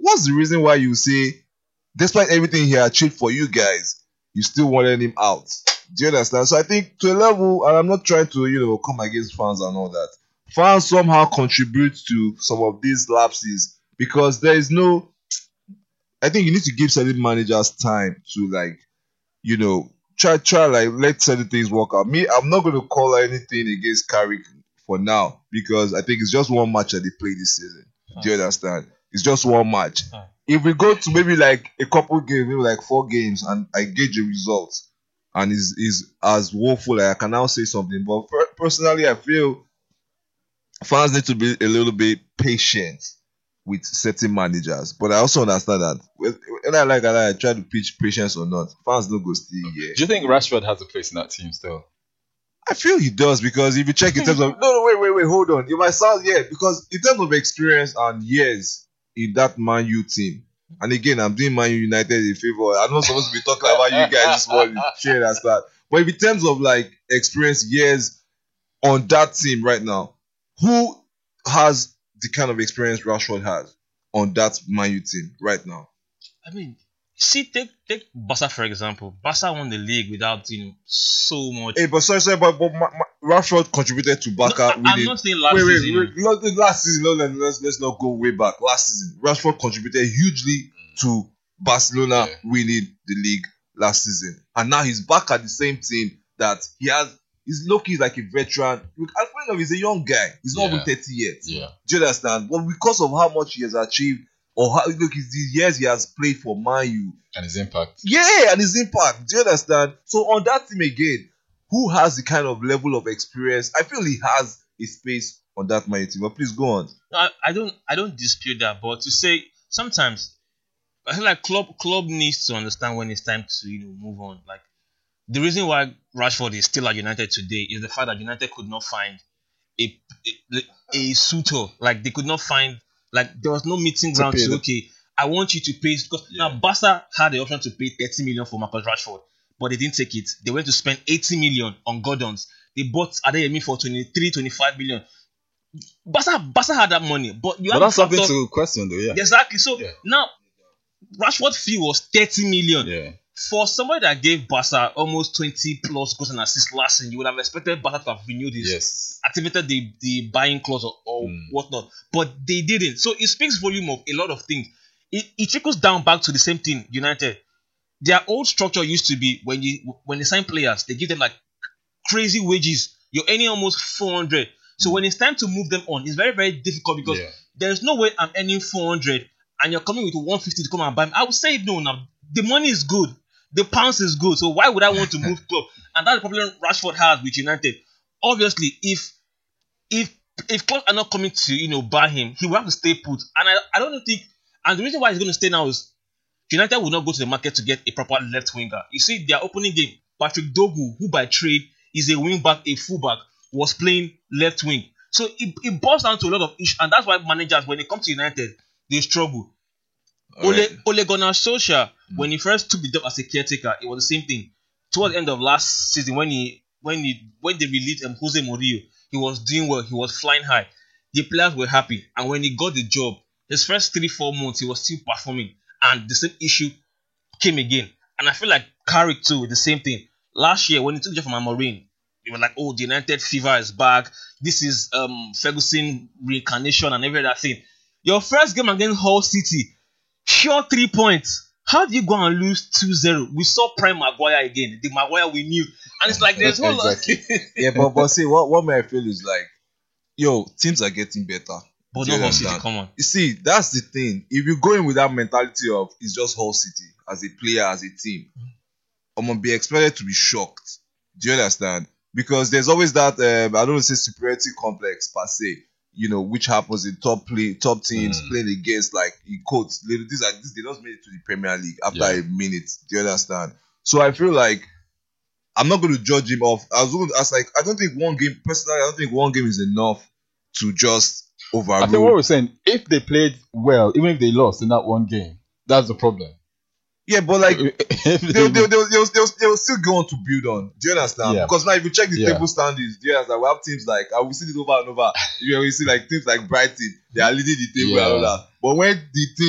what's the reason why you say, despite everything he achieved for you guys, you still wanted him out? Do you understand? So I think to a level, and I'm not trying to, come against fans and all that. Fans somehow contribute to some of these lapses because there is no. I think you need to give certain managers time to try let certain things work out. Me, I'm not going to call anything against Carrick for now because I think it's just one match that they play this season. Do you understand? It's just one match. If we go to maybe like a couple games, maybe like 4 games, and I gauge a result, and is as woeful, I can now say something. But personally, I feel fans need to be a little bit patient with certain managers. But I also understand that when I try to preach patience or not, fans don't go still here. Do you think Rashford has a place in that team still? I feel he does because if you check in terms of wait, hold on. You might sound because in terms of experience and years in that Man U team, and again I'm doing Man U United a favor. I'm not supposed to be talking about you guys this morning, share that start. But if in terms of like experience years on that team right now, who has the kind of experience Rashford has on that Man U team right now? I mean, see, take Barca for example. Barca won the league without so much. Hey, but sorry, but Rashford contributed to Barca. No, I'm not saying last season. Last season. Let's not go way back. Last season, Rashford contributed hugely to Barcelona winning the league last season, and now he's back at the same team that he has. He's low-key like a veteran. Alfredo is a young guy. He's not even 30 yet. Yeah. Do you understand? But because of how much he has achieved, or how the years he has played for Man U. And his impact. Yeah, and his impact. Do you understand? So on that team again, who has the kind of level of experience? I feel he has a space on that Man U team. But please go on. I don't dispute that. But to say, sometimes, I feel like club needs to understand when it's time to move on. Like, the reason why Rashford is still at United today is the fact that United could not find a suitor. Like, they could not find, like, there was no meeting ground to say, okay, I want you to pay. Because now Barca had the option to pay 30 million for Marcus Rashford, but they didn't take it. They went to spend 80 million on Gordons. They bought Adeyemi for 25 million. Barca had that money, but that's something to question, though. Yeah, exactly. So now Rashford fee was 30 million. Yeah. For somebody that gave Barca almost 20 plus goals and assists last season, you would have expected Barca to have renewed his, activated the buying clause or whatnot, but they didn't. So it speaks volume of a lot of things. It trickles down back to the same thing. United, their old structure used to be when they sign players, they give them like crazy wages. You're earning almost 400. So when it's time to move them on, it's very, very difficult because there's no way I'm earning 400 and you're coming with 150 to come and buy me. I would say no. Now the money is good. The pounds is good, so why would I want to move club? And that's the problem Rashford has with United. Obviously, if clubs are not coming to buy him, he will have to stay put. And I don't think, and the reason why he's going to stay now is United will not go to the market to get a proper left winger. You see, their opening game, Patrick Dogu, who by trade is a wing back, a fullback, was playing left wing. So it boils down to a lot of issues, and that's why managers, when they come to United, they struggle. Ole Gunnar Solskjaer, when he first took the job as a caretaker, it was the same thing. Towards the end of last season, when they released Jose Mourinho, he was doing well. He was flying high. The players were happy, and when he got the job, his first 3-4 months, he was still performing, and the same issue came again. And I feel like Carrick too, the same thing. Last year, when he took the job from Amorim, they were like, "Oh, the United fever is back. This is Ferguson reincarnation and every other thing." Your first game against Hull City, sure 3 points. How do you go and lose 2-0? We saw Prime Maguire again. The Maguire we knew. And it's like there's no exactly. Yeah, but see, what may I feel is like, teams are getting better. But not Hull City, come on. You see, that's the thing. If you go in with that mentality of it's just Hull City as a player, as a team, I'm going to be expected to be shocked. Do you understand? Because there's always that, I don't want to say superiority complex per se, which happens in top teams playing against, like, in quotes, they just made it to the Premier League after a minute. Do you understand? So I feel like I'm not going to judge him off. I was going to ask, like, I don't think one game is enough to just overrule. I think what we're saying, if they played well, even if they lost in that one game, that's the problem. Yeah, but like they'll still go on to build on. Do you understand? Yeah. Because now if you check the table standings, do you understand? We have teams like we see it over and over. We see like teams like Brighton, they are leading the table and all that. But when the team